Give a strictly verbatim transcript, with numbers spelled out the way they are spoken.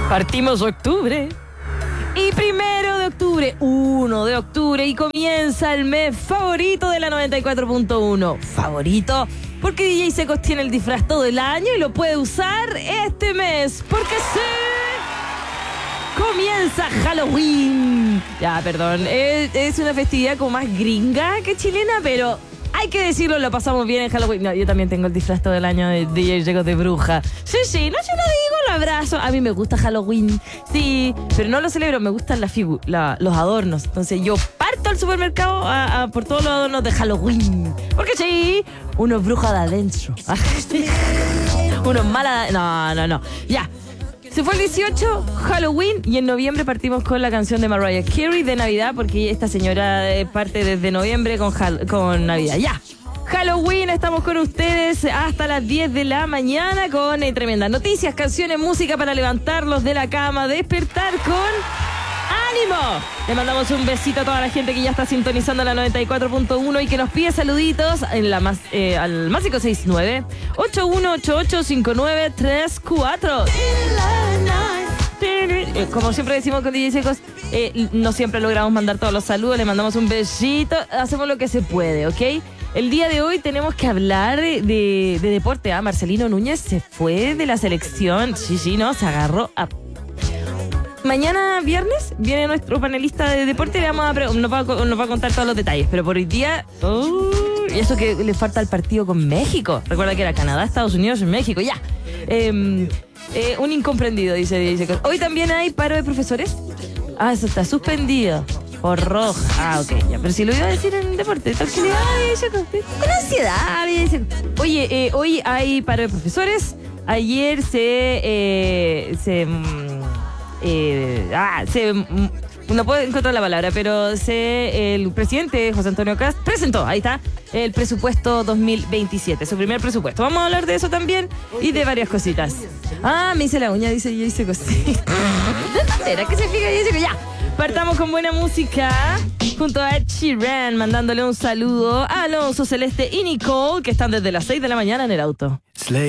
Partimos octubre. Y primero de octubre, uno de octubre, y comienza el mes favorito de la noventa y cuatro punto uno. Favorito porque D J Secos tiene el disfraz todo el año y lo puede usar este mes. Porque sí, comienza Halloween. Ya, perdón, es, es una festividad como más gringa que chilena, pero hay que decirlo, lo pasamos bien en Halloween. No, yo también tengo el disfraz todo el año de D J Secos de bruja. Sí, sí, no, yo lo digo, lo abrazo. A mí me gusta Halloween, sí, pero no lo celebro, me gustan la figu- la, los adornos. Entonces yo parto al supermercado a, a, por todos los adornos de Halloween. Porque sí, unos brujas de adentro. Unos malas... No, no, no. Ya. Se fue el dieciocho, Halloween, y en noviembre partimos con la canción de Mariah Carey de Navidad, porque esta señora parte desde noviembre con, con Navidad. Ya, Halloween, estamos con ustedes hasta las diez de la mañana con eh, tremendas noticias, canciones, música para levantarlos de la cama, despertar con ánimo. Le mandamos un besito a toda la gente que ya está sintonizando la noventa y cuatro punto uno y que nos pide saluditos en la más, eh, al más cinco seis nueve, ocho uno ocho ocho, cinco nueve tres cuatro. Eh, como siempre decimos con D J Secos, eh, no siempre logramos mandar todos los saludos, le mandamos un besito, hacemos lo que se puede, ¿ok? El día de hoy tenemos que hablar de, de deporte. ¿Ah? Marcelino Núñez se fue de la selección, sí, sí, no, se agarró a... Mañana viernes viene nuestro panelista de deporte y le vamos a pre- nos, va a, nos va a contar todos los detalles, pero por hoy día... Uh, y eso que le falta el partido con México. Recuerda que era Canadá, Estados Unidos y México, ya. Eh, Eh, un incomprendido, dice, dice. Hoy también hay paro de profesores. Ah, eso está suspendido. Por roja. Ah, ok, ya. Pero si lo iba a decir en deporte, tranquilidad, dice, con ansiedad, dice. Oye, eh, hoy hay paro de profesores. Ayer se... Eh, se... Eh, ah, se... No puedo encontrar la palabra, pero se, el presidente José Antonio Kast presentó, ahí está, el presupuesto dos mil veintisiete, su primer presupuesto. Vamos a hablar de eso también y de varias cositas. Ah, me hice la uña, dice yo hice cositas. ¿Era que se fija y dice que ya? Partamos con buena música junto a Ed Sheeran, mandándole un saludo a Alonso, Celeste y Nicole, que están desde las seis de la mañana en el auto.